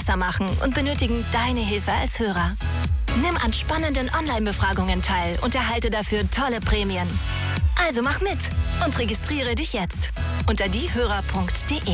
besser machen und benötigen deine Hilfe als Hörer. Nimm an spannenden Online-Befragungen teil und erhalte dafür tolle Prämien. Also mach mit und registriere dich jetzt unter diehörer.de.